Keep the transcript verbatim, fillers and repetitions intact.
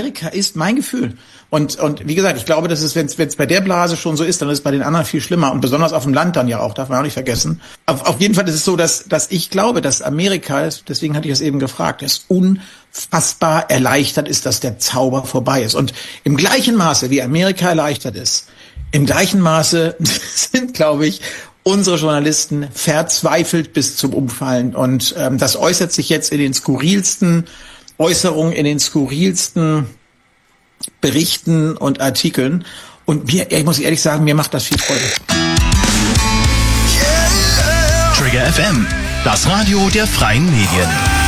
Amerika ist mein Gefühl. Und und wie gesagt, ich glaube, dass es, wenn es bei der Blase schon so ist, dann ist es bei den anderen viel schlimmer. Und besonders auf dem Land dann ja auch, darf man auch nicht vergessen. Auf, auf jeden Fall ist es so, dass dass ich glaube, dass Amerika, deswegen hatte ich es eben gefragt, ist unfassbar erleichtert ist, dass der Zauber vorbei ist. Und im gleichen Maße, wie Amerika erleichtert ist, im gleichen Maße sind, glaube ich, unsere Journalisten verzweifelt bis zum Umfallen. Und ähm, das äußert sich jetzt in den skurrilsten Äußerungen, in den skurrilsten Berichten und Artikeln. Und mir, ich muss ehrlich sagen, mir macht das viel Freude. Trigger F M, das Radio der freien Medien.